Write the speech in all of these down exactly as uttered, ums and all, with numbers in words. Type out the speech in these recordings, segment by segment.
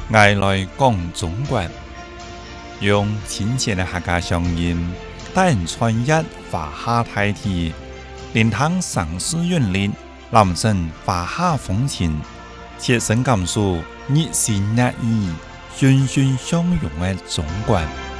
爱来讲中国，用亲切的客家乡音，带人穿越华夏大地，连通城市韵律，揽胜华夏风情，切身感受日新月异、欣欣向荣的中国。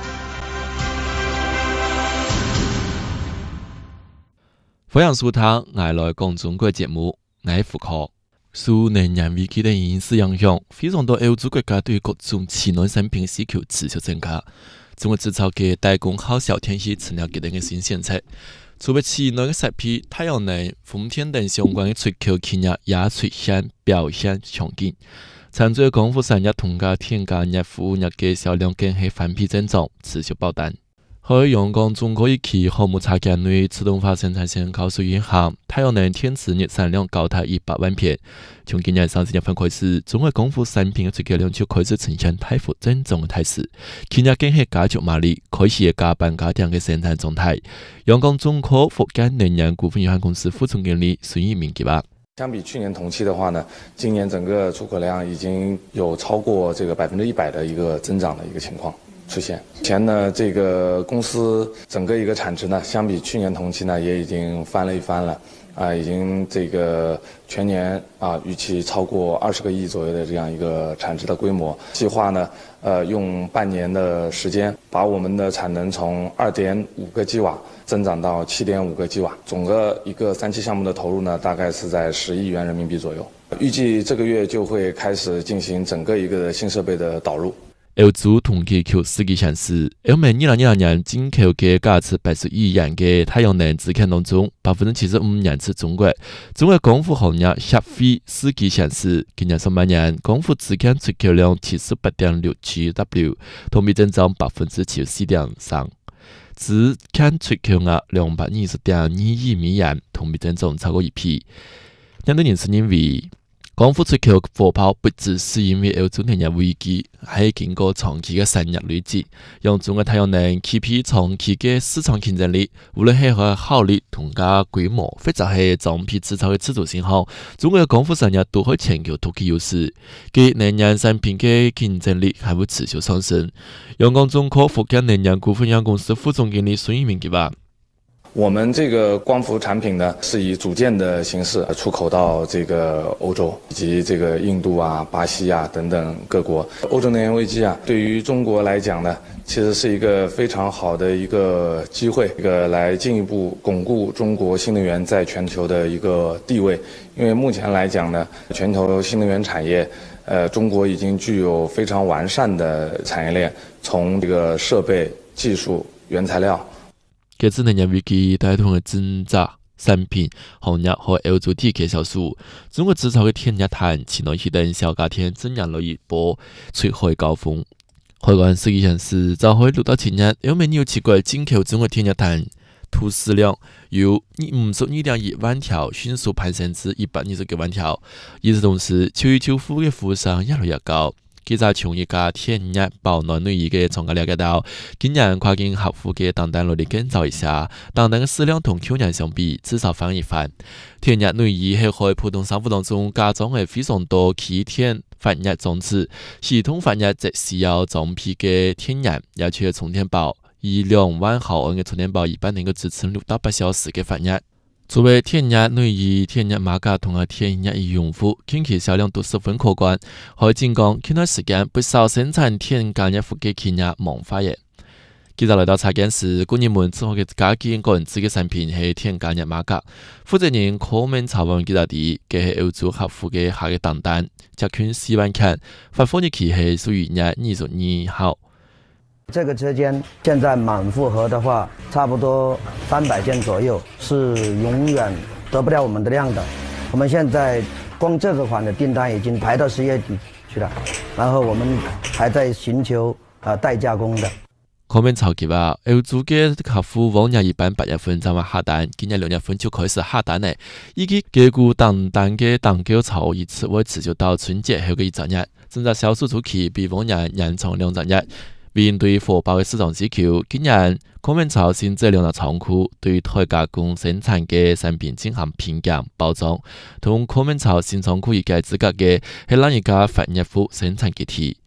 欢迎收听《爱来讲中国》节目，我是傅科。受能源危机的影响，非常多欧洲国家对各种气内产品需求持续增加。中国制造嘅代工好小天气成了极大嘅新鲜菜。除了气内嘅食品、太阳能、风电等相关嘅出口企业也出现表现强劲。常做光伏产业同加天然气服务业嘅销量更係反比增長，持續爆單。喺陽光中國一期項目插件內自動化生產線高速運行，太陽能電池日產量高達一百萬片。從今年三四月份開始，中國光伏產品嘅出口量就開始呈現大幅增長嘅態勢，企業更係加速馬力，開始加班加點嘅生產狀態。陽光中科福建能源股份有限公司副總經理孫一鳴講： 相比去年同期的話呢，今年整個出口量已經有超過這個百分之一百的一個增長的一個情況出現。前呢，這個公司整個一個產值呢，相比去年同期呢，也已經翻了一番了，啊、呃，已經這個全年啊預期超過二十個億左右的這樣一個產值的規模。計劃呢，呃，用半年的時間，把我們的產能從二點五個 吉瓦增長到七點五個 吉瓦，總個一個三期項目的投入呢，大概是在十億元人民幣左右。預計這個月就會開始進行整個一個新設備的導入。 歐洲統計局司機顯示，歐美二零二零年進口嘅價值八十億元嘅太陽能資產當中，百分之七十五源自中國。中國光伏行業協會司機顯示，今年上半年光伏資產出口量七十八點六七 W， 同比增長百分之七十四點三。資產出口額兩百二十點二億美元，同比增長超過一倍。兩年是因為光伏出口火爆不只是因為歐洲能源危機，係經過長期嘅產業累積，讓中國太陽能企業長期嘅市場競爭力，無論係喺效率同加規模，或者係裝備製造嘅自主性好，中國嘅光伏產業都喺全球獨具優勢，嘅能源產品嘅競爭力還會持續上升。陽光中科福建能源股份有限公司副總經理孫一鳴講話。 我們這個光伏產品呢，是以組件的形式出口到這個歐洲以及這個印度啊、巴西啊等等各國。歐洲能源危機啊，對於中國來講呢，其實是一個非常好的一個機會，一個來進一步鞏固中國新能源在全球的一個地位。因為目前來講呢，全球新能源產業，呃，中國已經具有非常完善的產業鏈，從這個設備、技術、原材料。 截至能源危機帶動嘅增值產品行業和歐洲地區銷售，中國製造嘅天然炭、氣內氣等小家電增長了一波出海高峰。海關數據顯示，早喺六到七日，歐美有七國進口中國天然炭吐司量由五十二點一萬條迅速攀升至一百二十九萬條。與此同時，秋衣秋褲嘅服務商越來越高。記者從一家天然保暖內衣嘅廠家了解到，今年跨境客戶嘅訂單率更早一些，訂單嘅數量同去年相比至少翻一番。天然內衣係喺普通商戶當中加裝嘅非常多氣天發熱裝置，系統發熱則需要裝備嘅天然，而且充電寶以兩萬毫安嘅充電寶一般能夠支撐六到八小時嘅發熱。作為天然內衣、天然馬甲同埋天然衣用戶，近期銷量都十分可觀。可以講，近段時間不少生產天然衣服嘅企業忙發熱。記者來到查檢時，工人們之後嘅家件個人自己產品係天然馬甲。負責人柯文查問記者啲，嘅係歐洲客戶嘅下嘅訂單，價款四萬塊，發貨日期係屬於廿二十二號。 這個車間現在滿負荷的話，差不多三百件左右，是永遠得不了我們的量的。我們現在光這個款的訂單已經排到十月底去了，然後我們還在尋求啊、呃、代加工的。 可面超級話，歐洲嘅客戶往年一般八月份就話下單，今年六月份就開始下單咧。以及結果訂單嘅訂購潮一次會持續到春節後嘅一整日，正在銷售周期比往年延長兩整日。面對火爆嘅市場需求，今年可面超新增兩個倉庫，對台加工生產嘅產品進行評鑑包裝。同可面超新倉庫一個資格嘅係另一家發熱服生產基地。